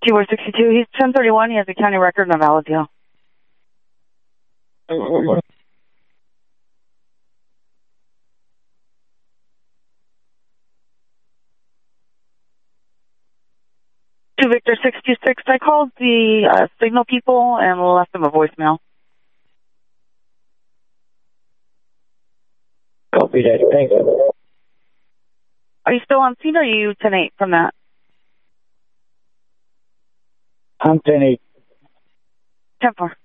T-462, he's 1031. He has a county record and a valid deal. To Victor 626, I called the signal people and left them a voicemail. Copy that. Thanks. Are you still on scene or are you 10-8 from that? I'm 10-8. 10-4.